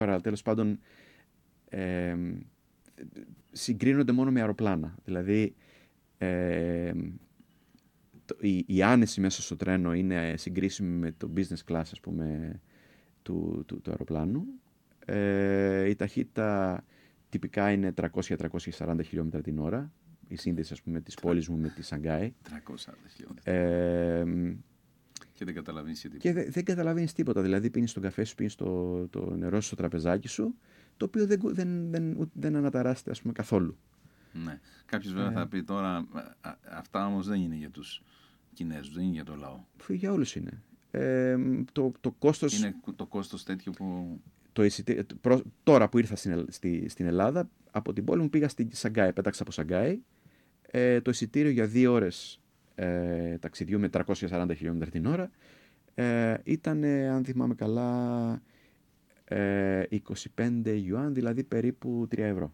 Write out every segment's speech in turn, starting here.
αλλά τέλος πάντων ε, συγκρίνονται μόνο με αεροπλάνα. Δηλαδή η άνεση μέσα στο τρένο είναι συγκρίσιμη με το business class, ας πούμε, του αεροπλάνου. Η ταχύτητα τυπικά είναι 300-340 χιλιόμετρα την ώρα. Η σύνδεση, ας πούμε, της πόλης μου με τη Σανγκάη. 340 χιλιόμετρα. Και δεν καταλαβαίνεις τίποτα. Και δεν καταλαβαίνεις τίποτα. Δηλαδή πίνεις τον καφέ σου, πίνεις το νερό σου στο τραπεζάκι σου, το οποίο δεν αναταράσσεται, ας πούμε, καθόλου. Ναι. Κάποιος βέβαια θα πει τώρα, αυτά όμως δεν είναι για τους Κινέζους, δεν είναι για το λαό. Για όλους είναι. Το κόστος... Είναι το κόστος τέτοιο που... Τώρα που ήρθα στην Ελλάδα, από την πόλη μου πήγα στη Σανγκάη, πέταξα από Σανγκάη. Το εισιτήριο για 2 ώρες ταξιδιού με 340 χιλιόμετρα την ώρα ήταν, αν θυμάμαι καλά, 25 Ιουάν, δηλαδή περίπου 3 ευρώ.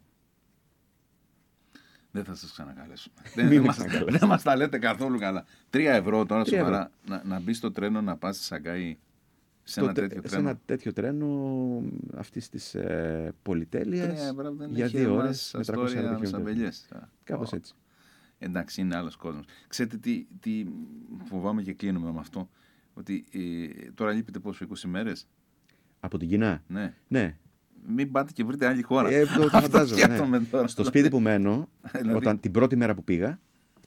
Δεν θα σας ξανακαλέσουμε. Δεν μας τα λέτε καθόλου καλά. 3 ευρώ τώρα σοβαρά να μπει στο τρένο να πας στη Σανγκάη σε ένα τέτοιο τρένο. Σε ένα τέτοιο τρένο αυτής της πολυτέλειας για 2 ώρες με 340 χιλιόμετρα. Κάπως έτσι. Εντάξει, είναι άλλος κόσμος. Ξέρετε τι φοβάμαι και κλείνουμε με αυτό, ότι τώρα λείπετε πόσο, 20 μέρες? Από την Κίνα? Ναι. Μην πάτε και βρείτε άλλη χώρα. Το φαντάζομαι. Ναι. Στο σπίτι που μένω, την πρώτη μέρα που πήγα,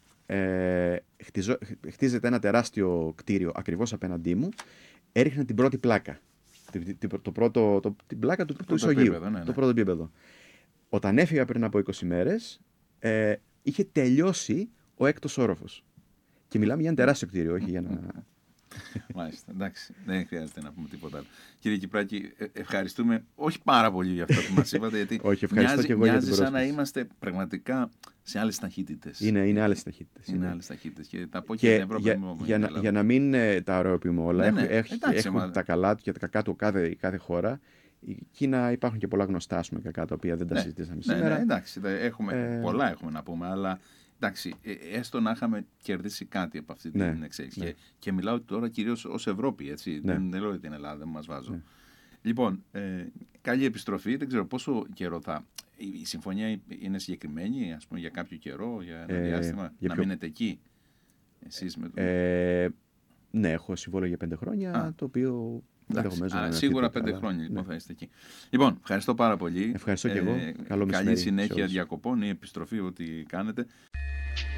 χτίζεται ένα τεράστιο κτίριο ακριβώς απέναντί μου. Έριχνε την πρώτη πλάκα. Την πλάκα του ισογείου. Το πρώτο επίπεδο. Όταν έφυγα πριν από 20 μέρες, είχε τελειώσει ο 6ος όροφος. Και μιλάμε για ένα τεράστιο κτίριο, όχι για ένα... Μάλιστα, εντάξει, δεν χρειάζεται να πούμε τίποτα άλλο. Κύριε Κυπράκη, ευχαριστούμε όχι πάρα πολύ για αυτό που μας είπατε, γιατί όχι, μοιάζει σαν να είμαστε πραγματικά σε άλλες ταχύτητες. Είναι άλλες ταχύτητες. Είναι άλλες ταχύτητες και τα πω και στην Ευρώπη. Για να μην τα ωραιοποιούμε όλα, έχουν τα καλά του και τα κακά του κάθε χώρα. Η Κίνα υπάρχουν και πολλά γνωστά, κακά, τα οποία δεν τα συζητήσαμε σήμερα. Ναι, εντάξει, πολλά έχουμε να πούμε, αλλά... Εντάξει, έστω να είχαμε κερδίσει κάτι από αυτή την εξέλιξη. Ναι. Και μιλάω τώρα κυρίως ως Ευρώπη, έτσι. Ναι. Δεν λέω για την Ελλάδα, δεν μας βάζω. Ναι. Λοιπόν, καλή επιστροφή. Δεν ξέρω πόσο καιρό θα... Η συμφωνία είναι συγκεκριμένη, ας πούμε, για κάποιο καιρό, για ένα διάστημα, να μείνετε εκεί, εσείς με το... Ναι, έχω συμβόλαιο για 5 χρόνια, το οποίο... Σίγουρα 5 χρόνια λοιπόν, θα είστε εκεί. Λοιπόν, ευχαριστώ πάρα πολύ. Ευχαριστώ και εγώ. Καλή συνέχεια διακοπών ή επιστροφή, ό,τι κάνετε.